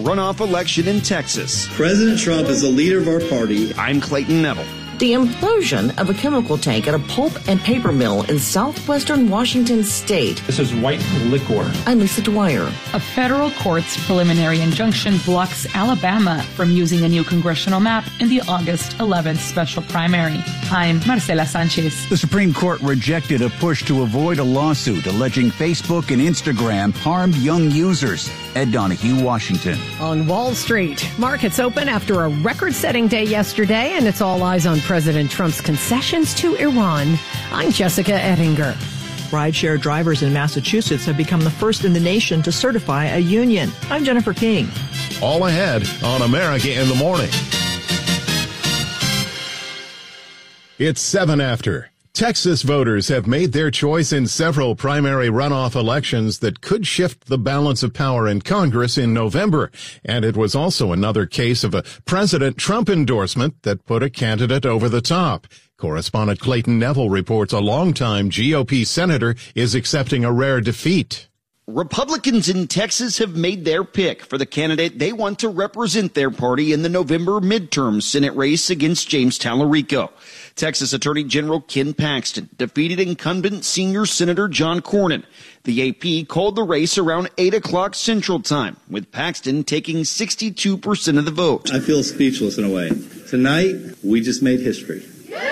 runoff election in Texas. President Trump is the leader of our party. I'm Clayton Neville. The implosion of a chemical tank at a pulp and paper mill in southwestern Washington state. This is White Liquor. I'm Lisa Dwyer. A federal court's preliminary injunction blocks Alabama from using a new congressional map in the August 11th special primary. I'm Marcela Sanchez. The Supreme Court rejected a push to avoid a lawsuit alleging Facebook and Instagram harmed young users. Ed Donahue, Washington. On Wall Street, markets open after a record-setting day yesterday, and it's all eyes on President Trump's concessions to Iran. I'm Jessica Ettinger. Rideshare drivers in Massachusetts have become the first in the nation to certify a union. I'm Jennifer King. All ahead on America in the Morning. It's 7 after. Texas voters have made their choice in several primary runoff elections that could shift the balance of power in Congress in November. And it was also another case of a President Trump endorsement that put a candidate over the top. Correspondent Clayton Neville reports a longtime GOP senator is accepting a rare defeat. Republicans in Texas have made their pick for the candidate they want to represent their party in the November midterm Senate race against James Tallarico. Texas Attorney General Ken Paxton defeated incumbent senior Senator John Cornyn. The AP called the race around 8 o'clock Central Time, with Paxton taking 62% of the vote. I feel speechless in a way. Tonight, we just made history.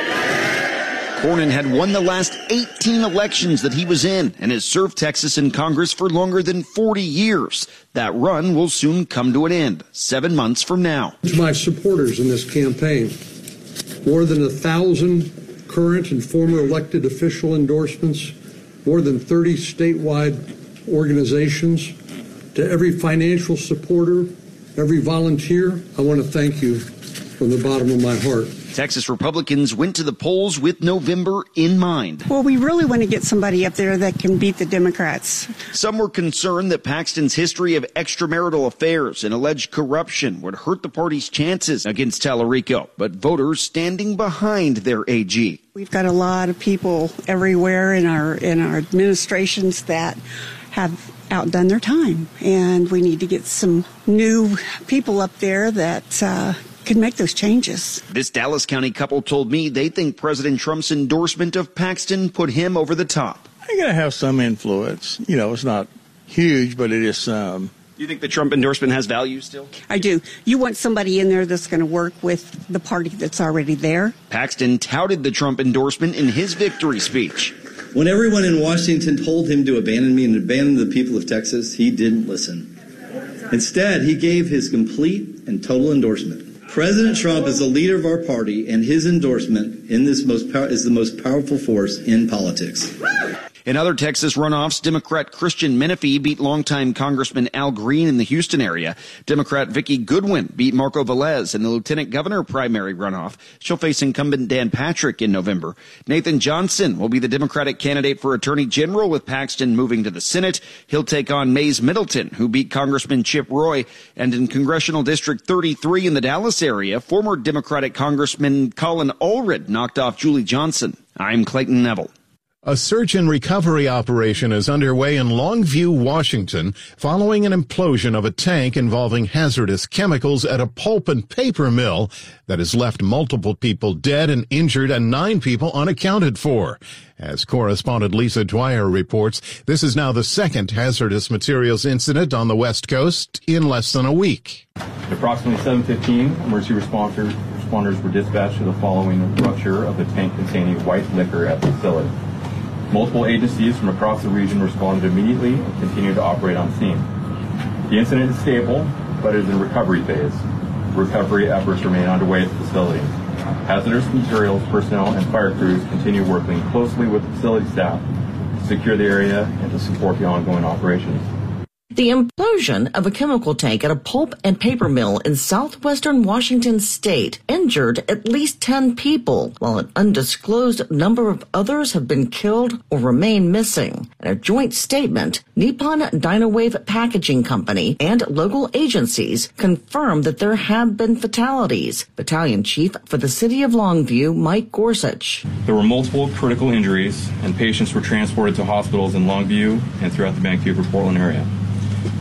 Cornyn had won the last 18 elections that he was in and has served Texas in Congress for longer than 40 years. That run will soon come to an end, 7 months from now. To my supporters in this campaign, more than 1,000 current and former elected official endorsements, more than 30 statewide organizations, to every financial supporter, every volunteer, I want to thank you from the bottom of my heart. Texas Republicans went to the polls with November in mind. Well, we really want to get somebody up there that can beat the Democrats. Some were concerned that Paxton's history of extramarital affairs and alleged corruption would hurt the party's chances against Tallarico, but voters standing behind their AG. We've got a lot of people everywhere in our administrations that have outdone their time, and we need to get some new people up there that can make those changes. This Dallas County couple told me they think President Trump's endorsement of Paxton put him over the top. I'm going to have some influence. You know, it's not huge, but it is some. You think the Trump endorsement has value still? I do. You want somebody in there that's going to work with the party that's already there. Paxton touted the Trump endorsement in his victory speech. When everyone in Washington told him to abandon me and abandon the people of Texas, he didn't listen. Instead, he gave his complete and total endorsement. President Trump is the leader of our party, and his endorsement is the most powerful force in politics. In other Texas runoffs, Democrat Christian Menifee beat longtime Congressman Al Green in the Houston area. Democrat Vicki Goodwin beat Marco Velez in the lieutenant governor primary runoff. She'll face incumbent Dan Patrick in November. Nathan Johnson will be the Democratic candidate for Attorney General, with Paxton moving to the Senate. He'll take on Mays Middleton, who beat Congressman Chip Roy. And in Congressional District 33 in the Dallas area, former Democratic Congressman Colin Allred knocked off Julie Johnson. I'm Clayton Neville. A search and recovery operation is underway in Longview, Washington, following an implosion of a tank involving hazardous chemicals at a pulp and paper mill that has left multiple people dead and injured and 9 people unaccounted for. As correspondent Lisa Dwyer reports, this is now the second hazardous materials incident on the West Coast in less than a week. At approximately 7:15, emergency responders were dispatched to the following rupture of the tank containing white liquor at the facility. Multiple agencies from across the region responded immediately and continue to operate on scene. The incident is stable, but is in recovery phase. Recovery efforts remain underway at the facility. Hazardous materials personnel and fire crews continue working closely with the facility staff to secure the area and to support the ongoing operations. The implosion of a chemical tank at a pulp and paper mill in southwestern Washington state injured at least 10 people, while an undisclosed number of others have been killed or remain missing. In a joint statement, Nippon Dynawave Packaging Company and local agencies confirmed that there have been fatalities. Battalion Chief for the City of Longview, Mike Gorsuch. There were multiple critical injuries, and patients were transported to hospitals in Longview and throughout the Vancouver-Portland area.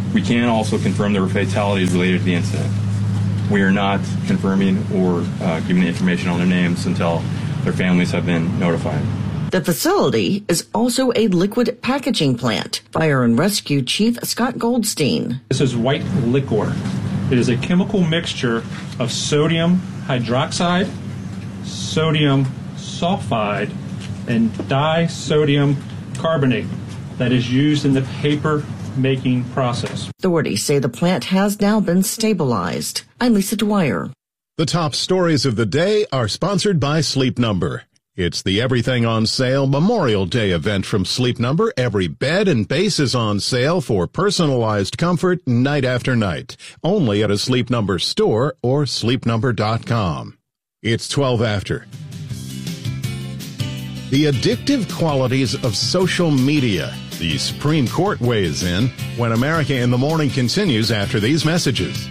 We can also confirm there were fatalities related to the incident. We are not confirming or giving information on their names until their families have been notified. The facility is also a liquid packaging plant. Fire and Rescue Chief Scott Goldstein. This is white liquor. It is a chemical mixture of sodium hydroxide, sodium sulfide, and disodium carbonate that is used in the paper making process. Authorities say the plant has now been stabilized. I'm Lisa Dwyer. The top stories of the day are sponsored by Sleep Number. It's the Everything on Sale Memorial Day event from Sleep Number. Every bed and base is on sale for personalized comfort night after night. Only at a Sleep Number store or sleepnumber.com. It's 12 after. The addictive qualities of social media. The Supreme Court weighs in when America in the Morning continues after these messages.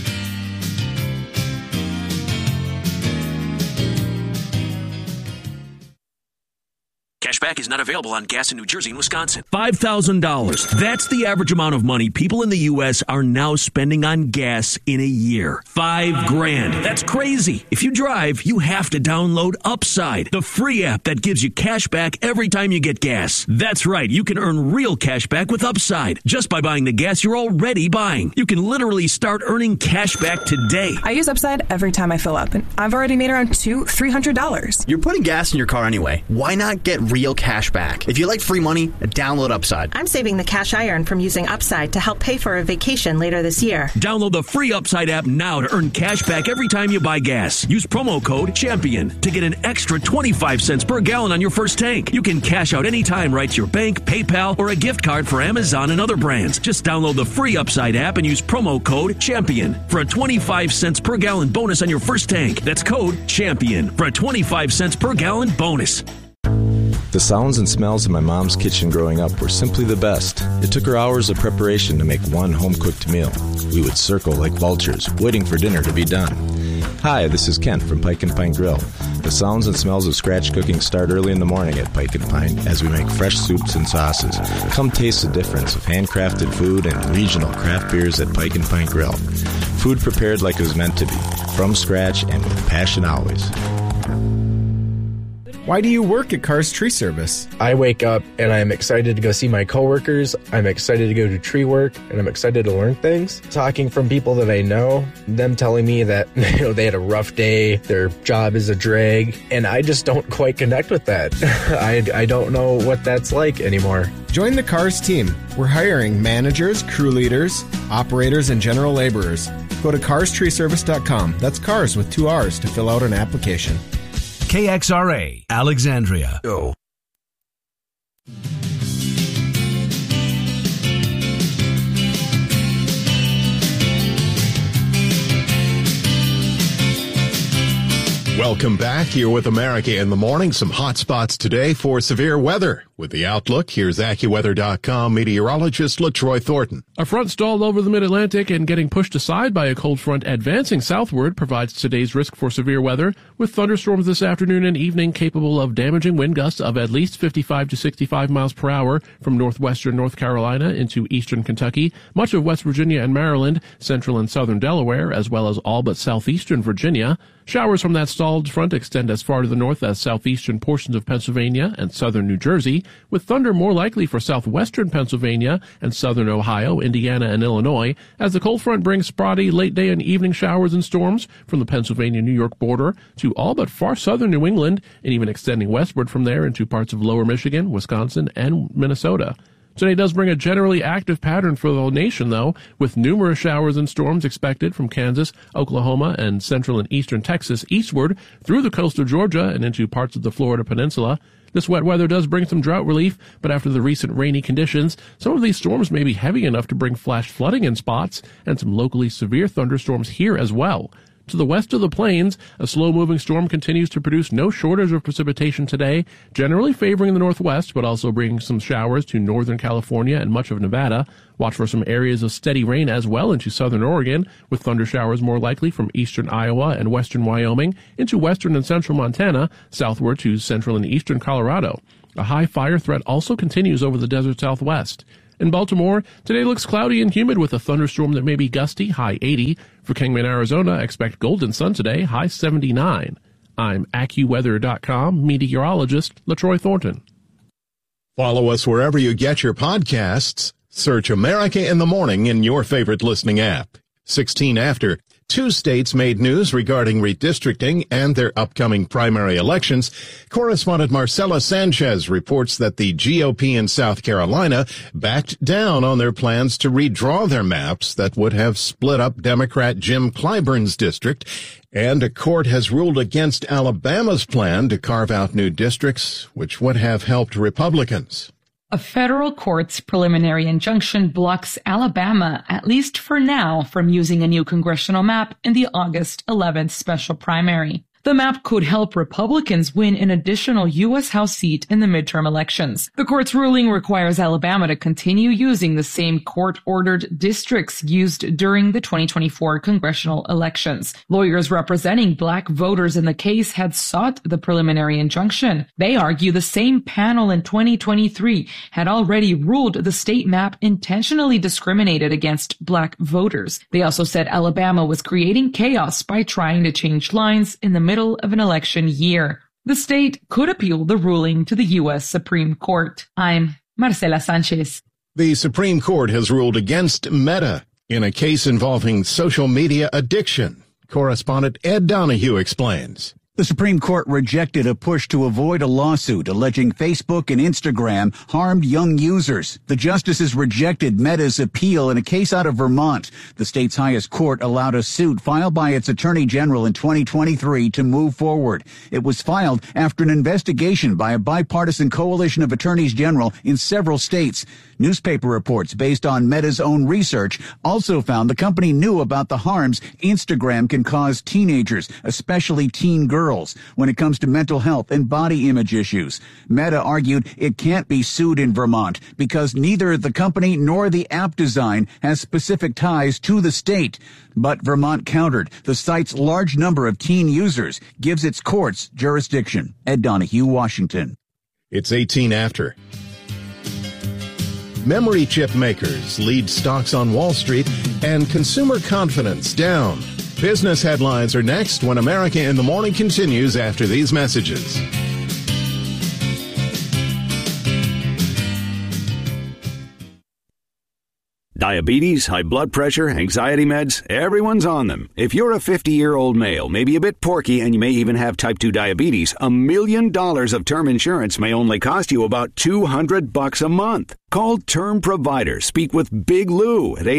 Cashback is not available on gas in New Jersey and Wisconsin. $5,000. That's the average amount of money people in the U.S. are now spending on gas in a year. $5,000. That's crazy. If you drive, you have to download Upside, the free app that gives you cash back every time you get gas. That's right. You can earn real cash back with Upside just by buying the gas you're already buying. You can literally start earning cash back today. I use Upside every time I fill up, and I've already made around $300. You're putting gas in your car anyway. Why not get real cash back? If you like free money, download Upside. I'm saving the cash I earn from using Upside to help pay for a vacation later this year. Download the free Upside app now to earn cash back every time you buy gas. Use promo code CHAMPION to get an extra 25 cents per gallon on your first tank. You can cash out anytime right to your bank, PayPal, or a gift card for Amazon and other brands. Just download the free Upside app and use promo code CHAMPION for a 25 cents per gallon bonus on your first tank. That's code CHAMPION for a 25 cents per gallon bonus. The sounds and smells of my mom's kitchen growing up were simply the best. It took her hours of preparation to make one home-cooked meal. We would circle like vultures, waiting for dinner to be done. Hi, this is Kent from Pike & Pine Grill. The sounds and smells of scratch cooking start early in the morning at Pike & Pine as we make fresh soups and sauces. Come taste the difference of handcrafted food and regional craft beers at Pike & Pine Grill. Food prepared like it was meant to be, from scratch and with passion always. Why do you work at Cars Tree Service? I wake up and I'm excited to go see my coworkers. I'm excited to go to tree work, and I'm excited to learn things. Talking from people that I know, them telling me that they had a rough day, their job is a drag, and I just don't quite connect with that. I don't know what that's like anymore. Join the Cars team. We're hiring managers, crew leaders, operators, and general laborers. Go to carstreeservice.com. That's cars with 2 R's to fill out an application. KXRA, Alexandria. Go. Welcome back here with America in the Morning. Some hot spots today for severe weather. With the outlook, here's AccuWeather.com meteorologist LaTroy Thornton. A front stalled over the mid-Atlantic and getting pushed aside by a cold front advancing southward provides today's risk for severe weather, with thunderstorms this afternoon and evening capable of damaging wind gusts of at least 55 to 65 miles per hour from northwestern North Carolina into eastern Kentucky, much of West Virginia and Maryland, central and southern Delaware, as well as all but southeastern Virginia. Showers from that stalled front extend as far to the north as southeastern portions of Pennsylvania and southern New Jersey, with thunder more likely for southwestern Pennsylvania and southern Ohio, Indiana, and Illinois, as the cold front brings spotty late day and evening showers and storms from the Pennsylvania-New York border to all but far southern New England, and even extending westward from there into parts of lower Michigan, Wisconsin, and Minnesota. Today does bring a generally active pattern for the nation, though, with numerous showers and storms expected from Kansas, Oklahoma, and central and eastern Texas eastward through the coast of Georgia and into parts of the Florida Peninsula. This wet weather does bring some drought relief, but after the recent rainy conditions, some of these storms may be heavy enough to bring flash flooding in spots and some locally severe thunderstorms here as well. To the west of the plains, a slow-moving storm continues to produce no shortage of precipitation today, generally favoring the northwest, but also bringing some showers to northern California and much of Nevada. Watch for some areas of steady rain as well into southern Oregon, with thunder showers more likely from eastern Iowa and western Wyoming into western and central Montana, southward to central and eastern Colorado. A high fire threat also continues over the desert southwest. In Baltimore, today looks cloudy and humid with a thunderstorm that may be gusty, high 80. For Kingman, Arizona, expect golden sun today, high 79. I'm AccuWeather.com meteorologist LaTroy Thornton. Follow us wherever you get your podcasts. Search America in the Morning in your favorite listening app. 16 after. 2 states made news regarding redistricting and their upcoming primary elections. Correspondent Marcela Sanchez reports that the GOP in South Carolina backed down on their plans to redraw their maps that would have split up Democrat Jim Clyburn's district. And a court has ruled against Alabama's plan to carve out new districts, which would have helped Republicans. A federal court's preliminary injunction blocks Alabama, at least for now, from using a new congressional map in the August 11th special primary. The map could help Republicans win an additional U.S. House seat in the midterm elections. The court's ruling requires Alabama to continue using the same court-ordered districts used during the 2024 congressional elections. Lawyers representing black voters in the case had sought the preliminary injunction. They argue the same panel in 2023 had already ruled the state map intentionally discriminated against black voters. They also said Alabama was creating chaos by trying to change lines in the middle of an election year. The state could appeal the ruling to the U.S. Supreme Court. I'm Marcela Sanchez. The Supreme Court has ruled against Meta in a case involving social media addiction. Correspondent Ed Donahue explains. The Supreme Court rejected a push to avoid a lawsuit alleging Facebook and Instagram harmed young users. The justices rejected Meta's appeal in a case out of Vermont. The state's highest court allowed a suit filed by its attorney general in 2023 to move forward. It was filed after an investigation by a bipartisan coalition of attorneys general in several states. Newspaper reports based on Meta's own research also found the company knew about the harms Instagram can cause teenagers, especially teen girls, when it comes to mental health and body image issues. Meta argued it can't be sued in Vermont because neither the company nor the app design has specific ties to the state. But Vermont countered. The site's large number of teen users gives its courts jurisdiction. Ed Donahue, Washington. It's 18 after. Memory chip makers lead stocks on Wall Street and consumer confidence down. Business headlines are next when America in the Morning continues after these messages. Diabetes, high blood pressure, anxiety meds, everyone's on them. If you're a 50-year-old male, maybe a bit porky, and you may even have type 2 diabetes, $1 million of term insurance may only cost you about $200 a month. Call Term Provider. Speak with Big Lou at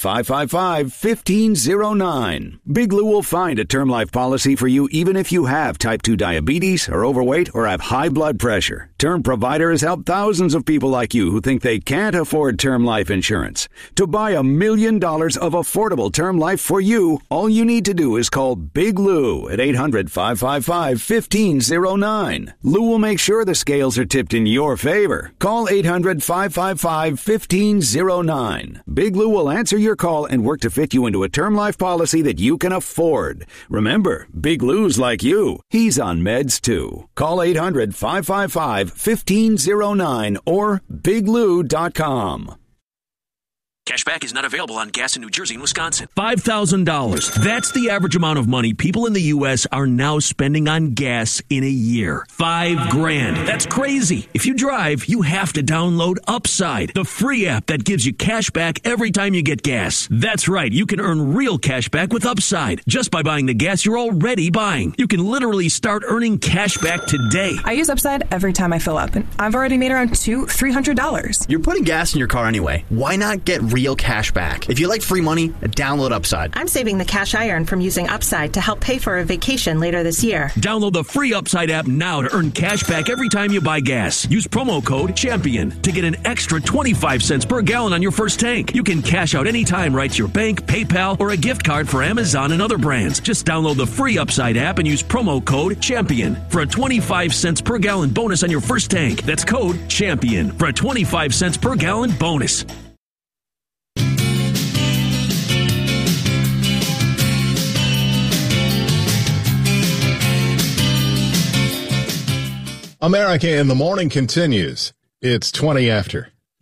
800-555-1509. Big Lou will find a term life policy for you even if you have type 2 diabetes, are overweight, or have high blood pressure. Term Provider has helped thousands of people like you who think they can't afford term life insurance. To buy $1 million of affordable term life for you, all you need to do is call Big Lou at 800-555-1509. Lou will make sure the scales are tipped in your favor. Call 800-555-1509. Big Lou will answer your call and work to fit you into a term life policy that you can afford. Remember, Big Lou's like you. He's on meds too. Call 800-555-1509 or biglou.com. Cashback is not available on gas in New Jersey and Wisconsin. $5,000. That's the average amount of money people in the U.S. are now spending on gas in a year. $5,000. That's crazy. If you drive, you have to download Upside, the free app that gives you cash back every time you get gas. That's right. You can earn real cash back with Upside just by buying the gas you're already buying. You can literally start earning cash back today. I use Upside every time I fill up, and I've already made around $300. You're putting gas in your car anyway. Why not get real cash back? If you like free money, download Upside. I'm saving the cash I earn from using Upside to help pay for a vacation later this year. Download the free Upside app now to earn cash back every time you buy gas. Use promo code CHAMPION to get an extra 25 cents per gallon on your first tank. You can cash out anytime right to your bank, PayPal, or a gift card for Amazon and other brands. Just download the free Upside app and use promo code CHAMPION for a 25 cents per gallon bonus on your first tank. That's code CHAMPION for a 25 cents per gallon bonus. America in the Morning continues. It's 20 after.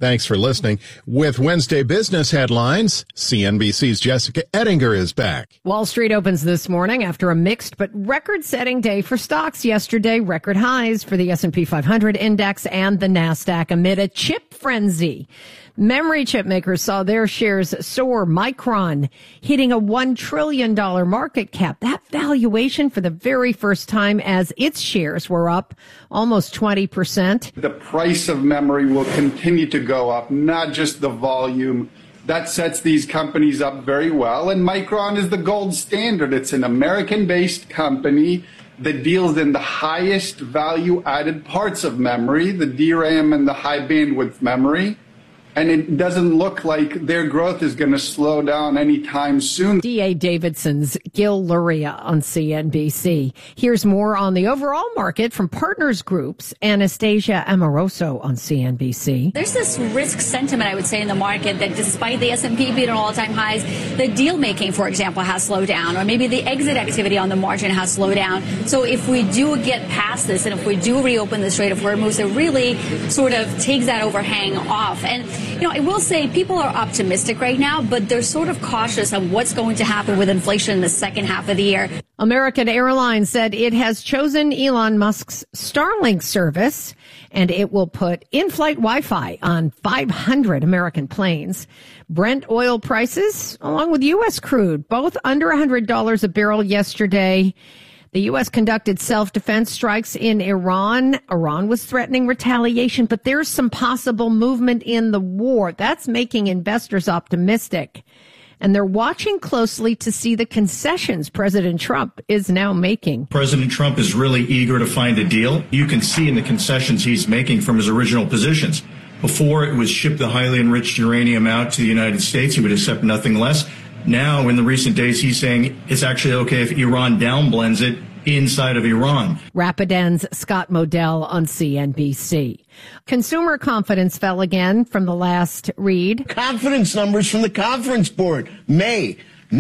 Thanks for listening. With Wednesday business headlines, CNBC's Jessica Ettinger is back. Wall Street opens this morning after a mixed but record-setting day for stocks yesterday. Record highs for the S&P 500 index and the NASDAQ amid a chip frenzy. Memory chip makers saw their shares soar. Micron hitting a $1 trillion market cap. That valuation for the very first time as its shares were up almost 20%. The price of memory will continue to go up, not just the volume. That sets these companies up very well. And Micron is the gold standard. It's an American-based company that deals in the highest value-added parts of memory, the DRAM and the high bandwidth memory. And it doesn't look like their growth is going to slow down anytime soon. D.A. Davidson's Gil Luria on CNBC. Here's more on the overall market from Partners Group's Anastasia Amoroso on CNBC. There's this risk sentiment, I would say, in the market that despite the S&P being at all-time highs, the deal making, for example, has slowed down, or maybe the exit activity on the margin has slowed down. So if we do get past this, and if we do reopen the Strait of Hormuz, it really sort of takes that overhang off. And I will say people are optimistic right now, but they're sort of cautious on what's going to happen with inflation in the second half of the year. American Airlines said it has chosen Elon Musk's Starlink service, and it will put in-flight Wi-Fi on 500 American planes. Brent oil prices, along with U.S. crude, both under $100 a barrel yesterday. The U.S. conducted self-defense strikes in Iran. Iran was threatening retaliation, but there's some possible movement in the war. That's making investors optimistic. And they're watching closely to see the concessions President Trump is now making. President Trump is really eager to find a deal. You can see in the concessions he's making from his original positions. Before it was ship the highly enriched uranium out to the United States, he would accept nothing less. Now, in the recent days, he's saying it's actually okay if Iran downblends it inside of Iran. Rapidan's Scott Modell on CNBC. Consumer confidence fell again from the last read. Confidence numbers from the Conference Board. May.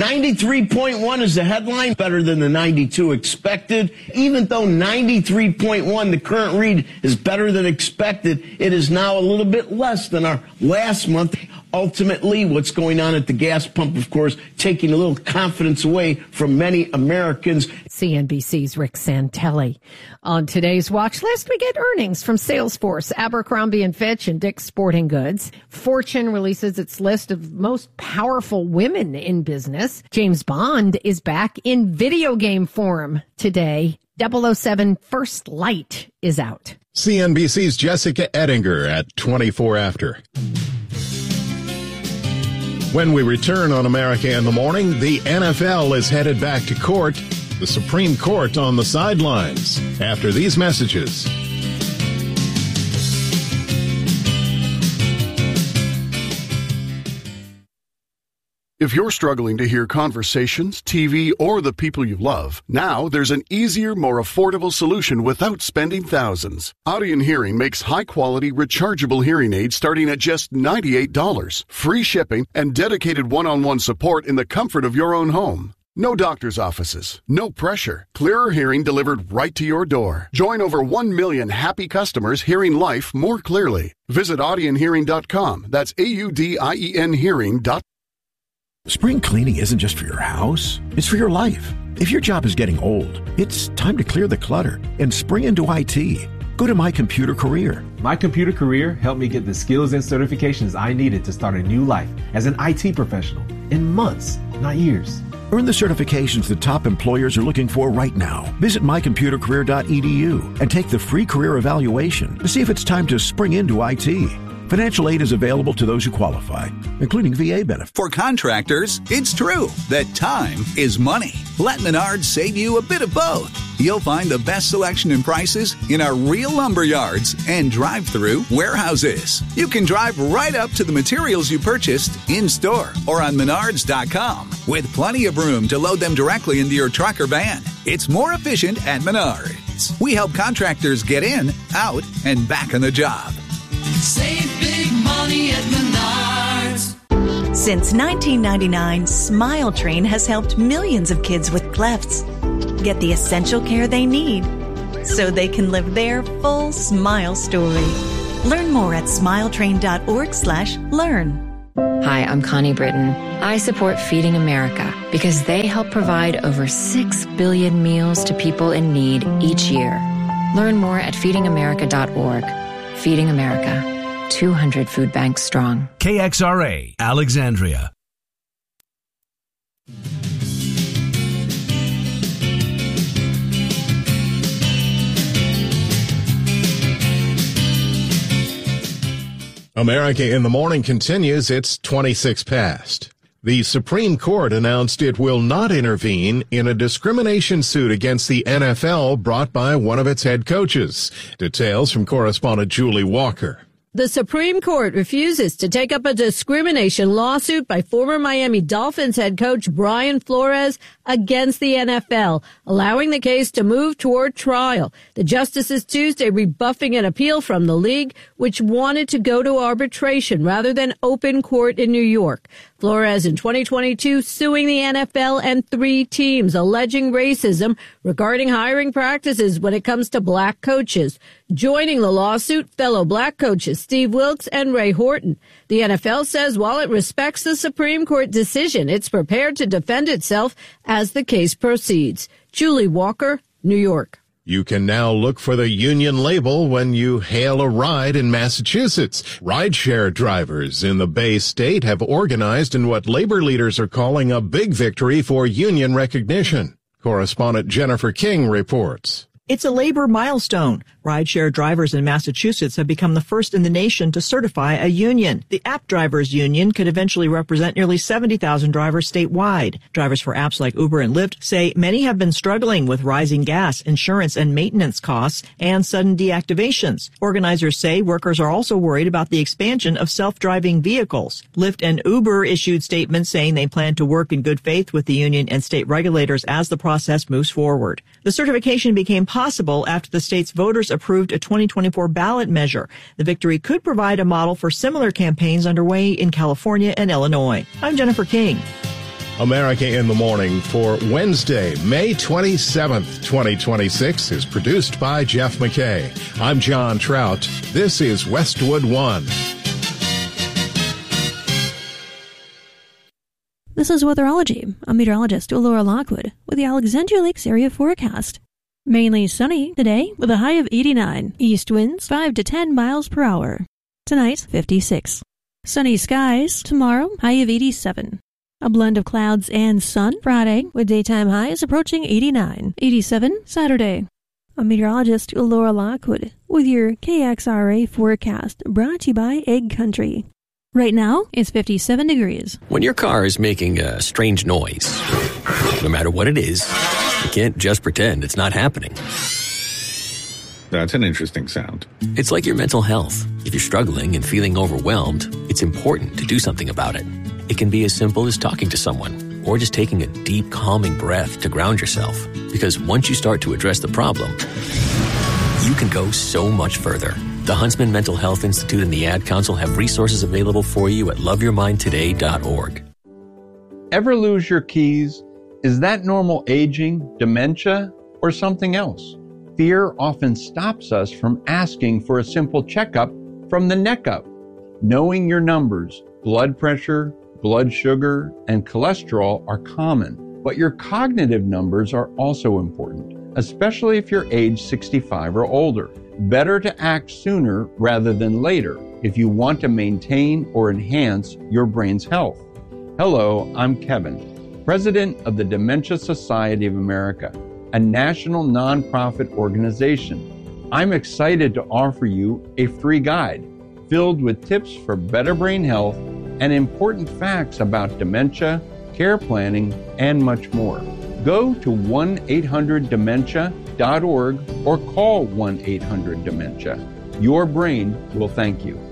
93.1 is the headline, better than the 92 expected. Even though 93.1, the current read, is better than expected, it is now a little bit less than our last month. Ultimately, what's going on at the gas pump, of course, taking a little confidence away from many Americans. CNBC's Rick Santelli. On today's watch list, we get earnings from Salesforce, Abercrombie & Fitch, and Dick's Sporting Goods. Fortune releases its list of most powerful women in business. James Bond is back in video game form today. 007 First Light is out. CNBC's Jessica Ettinger at 24 after. When we return on America in the Morning, the NFL is headed back to court. The Supreme Court on the sidelines. After these messages. If you're struggling to hear conversations, TV, or the people you love, now there's an easier, more affordable solution without spending thousands. Audien Hearing makes high-quality, rechargeable hearing aids starting at just $98, free shipping, and dedicated one-on-one support in the comfort of your own home. No doctor's offices, no pressure, clearer hearing delivered right to your door. Join over 1 million happy customers hearing life more clearly. Visit audienhearing.com. That's AUDIEN hearing.com. Spring cleaning isn't just for your house, it's for your life. If your job is getting old, it's time to clear the clutter and spring into IT. Go to My Computer Career. My Computer Career helped me get the skills and certifications I needed to start a new life as an IT professional in months, not years. Earn the certifications that top employers are looking for right now. Visit mycomputercareer.edu and take the free career evaluation to see if it's time to spring into IT. Financial aid is available to those who qualify, including VA benefits. For contractors, it's true that time is money. Let Menards save you a bit of both. You'll find the best selection and prices in our real lumber yards and drive-through warehouses. You can drive right up to the materials you purchased in-store or on Menards.com with plenty of room to load them directly into your truck or van. It's more efficient at Menards. We help contractors get in, out, and back on the job. Save big money at Menards. Since 1999, Smile Train has helped millions of kids with clefts get the essential care they need so they can live their full smile story. Learn more at smiletrain.org/learn. Hi, I'm Connie Britton. I support Feeding America because they help provide over 6 billion meals to people in need each year. Learn more at feedingamerica.org. Feeding America, 200 food banks strong. KXRA, Alexandria. America in the Morning continues. It's 26 past. The Supreme Court announced it will not intervene in a discrimination suit against the NFL brought by one of its head coaches. Details from correspondent Julie Walker. The Supreme Court refuses to take up a discrimination lawsuit by former Miami Dolphins head coach Brian Flores against the NFL, allowing the case to move toward trial. The justices Tuesday rebuffing an appeal from the league, which wanted to go to arbitration rather than open court in New York. Flores in 2022 suing the NFL and 3 teams, alleging racism regarding hiring practices when it comes to black coaches. Joining the lawsuit, fellow black coaches Steve Wilks and Ray Horton. The NFL says while it respects the Supreme Court decision, it's prepared to defend itself as the case proceeds. Julie Walker, New York. You can now look for the union label when you hail a ride in Massachusetts. Rideshare drivers in the Bay State have organized in what labor leaders are calling a big victory for union recognition. Correspondent Jennifer King reports. It's a labor milestone. Rideshare drivers in Massachusetts have become the first in the nation to certify a union. The App Drivers Union could eventually represent nearly 70,000 drivers statewide. Drivers for apps like Uber and Lyft say many have been struggling with rising gas, insurance, and maintenance costs and sudden deactivations. Organizers say workers are also worried about the expansion of self-driving vehicles. Lyft and Uber issued statements saying they plan to work in good faith with the union and state regulators as the process moves forward. The certification became possible after the state's voters approved a 2024 ballot measure. The victory could provide a model for similar campaigns underway in California and Illinois. I'm Jennifer King. America in the Morning for Wednesday, May 27th, 2026 is produced by Jeff McKay. I'm John Trout. This is Westwood One. This is Weatherology. I'm meteorologist Laura Lockwood with the Alexandria Lakes area forecast. Mainly sunny today with a high of 89. East winds 5 to 10 miles per hour. Tonight, 56. Sunny skies tomorrow, high of 87. A blend of clouds and sun Friday with daytime highs approaching 89. 87 Saturday. I'm meteorologist Laura Lockwood with your KXRA forecast brought to you by Egg Country. Right now, it's 57 degrees. When your car is making a strange noise, no matter what it is, you can't just pretend it's not happening. That's an interesting sound. It's like your mental health. If you're struggling and feeling overwhelmed, it's important to do something about it. It can be as simple as talking to someone or just taking a deep, calming breath to ground yourself. Because once you start to address the problem, you can go so much further. The Huntsman Mental Health Institute and the Ad Council have resources available for you at loveyourmindtoday.org. Ever lose your keys? Is that normal aging, dementia, or something else? Fear often stops us from asking for a simple checkup from the neck up. Knowing your numbers, blood pressure, blood sugar, and cholesterol are common, but your cognitive numbers are also important, especially if you're age 65 or older. Better to act sooner rather than later if you want to maintain or enhance your brain's health. Hello, I'm Kevin, President of the Dementia Society of America, a national nonprofit organization. I'm excited to offer you a free guide filled with tips for better brain health and important facts about dementia, care planning, and much more. Go to 1-800-DEMENTIA.org or call 1-800-DEMENTIA. Your brain will thank you.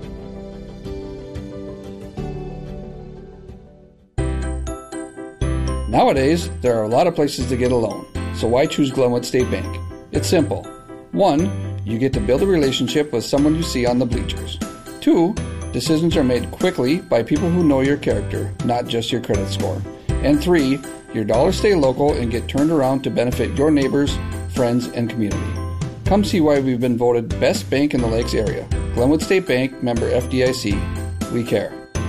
Nowadays, there are a lot of places to get a loan, so why choose Glenwood State Bank? It's simple. 1, you get to build a relationship with someone you see on the bleachers. 2, decisions are made quickly by people who know your character, not just your credit score. And 3, your dollars stay local and get turned around to benefit your neighbors, friends, and community. Come see why we've been voted best bank in the Lakes area. Glenwood State Bank, member FDIC. We care.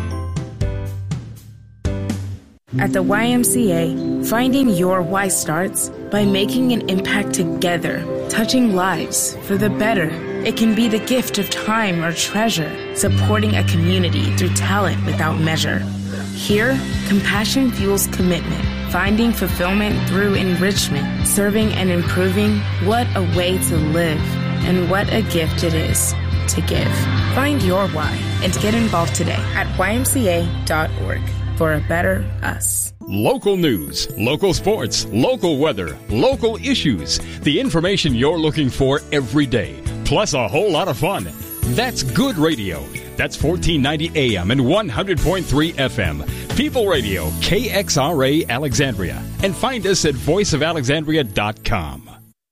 At the YMCA, finding your why starts by making an impact together, touching lives for the better. It can be the gift of time or treasure, supporting a community through talent without measure. Here, compassion fuels commitment, finding fulfillment through enrichment, serving and improving. What a way to live, and what a gift it is to give. Find your why and get involved today at ymca.org for a better us. Local news, local sports, local weather, local issues. The information you're looking for every day, plus a whole lot of fun. That's good radio. That's 1490 AM and 100.3 FM. People Radio, KXRA Alexandria. And find us at voiceofalexandria.com.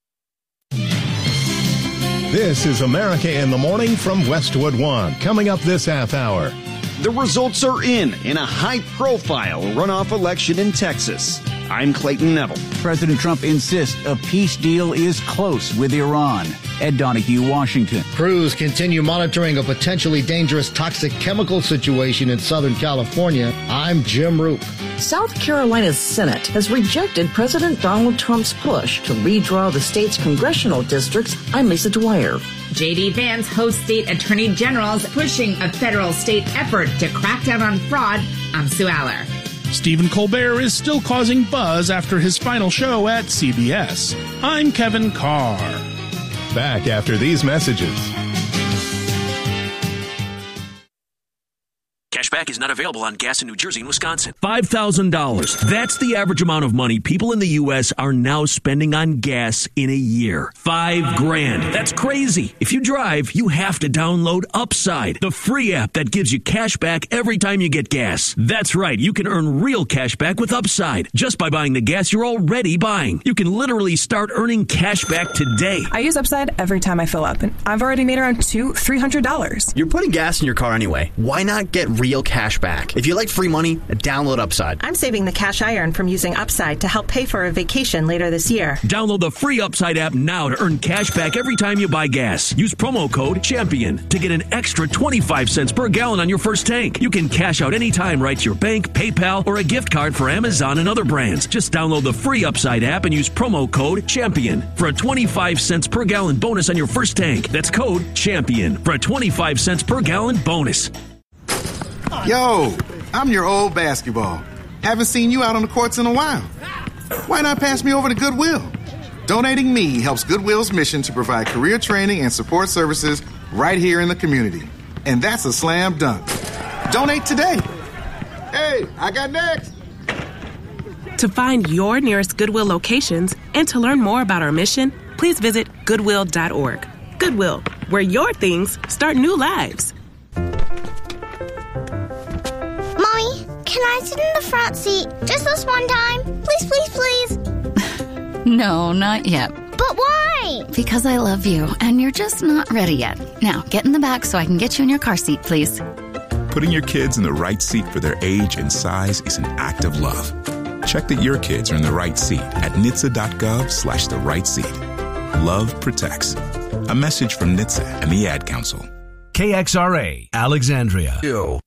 This is America in the Morning from Westwood One. Coming up this half hour. The results are in a high-profile runoff election in Texas. I'm Clayton Neville. President Trump insists a peace deal is close with Iran. Ed Donahue, Washington. Crews continue monitoring a potentially dangerous toxic chemical situation in Southern California. I'm Jim Roop. South Carolina's Senate has rejected President Donald Trump's push to redraw the state's congressional districts. I'm Lisa Dwyer. J.D. Vance hosts state attorney generals pushing a federal-state effort to crack down on fraud. I'm Sue Aller. Stephen Colbert is still causing buzz after his final show at CBS. I'm Kevin Carr. Back after these messages. Cashback is not available on gas in New Jersey and Wisconsin. $5,000. That's the average amount of money people in the U.S. are now spending on gas in a year. $5,000. That's crazy. If you drive, you have to download Upside, the free app that gives you cash back every time you get gas. That's right. You can earn real cash back with Upside just by buying the gas you're already buying. You can literally start earning cash back today. I use Upside every time I fill up, and I've already made around $300. You're putting gas in your car anyway. Why not get real cash back? If you like free money, download Upside. I'm saving the cash I earn from using Upside to help pay for a vacation later this year. Download the free Upside app now to earn cash back every time you buy gas. Use promo code CHAMPION to get an extra 25 cents per gallon on your first tank. You can cash out anytime right to your bank, PayPal, or a gift card for Amazon and other brands. Just download the free Upside app and use promo code CHAMPION for a 25 cents per gallon bonus on your first tank. That's code CHAMPION for a 25 cents per gallon bonus. Yo, I'm your old basketball. Haven't seen you out on the courts in a while. Why not pass me over to Goodwill? Donating me helps Goodwill's mission to provide career training and support services right here in the community. And that's a slam dunk. Donate today. Hey, I got next. To find your nearest Goodwill locations and to learn more about our mission, please visit Goodwill.org. Goodwill, where your things start new lives. Can I sit in the front seat just this one time? Please, please, please. No, not yet. But why? Because I love you, and you're just not ready yet. Now, get in the back so I can get you in your car seat, please. Putting your kids in the right seat for their age and size is an act of love. Check that your kids are in the right seat at NHTSA.gov/the right seat. Love protects. A message from NHTSA and the Ad Council. KXRA, Alexandria.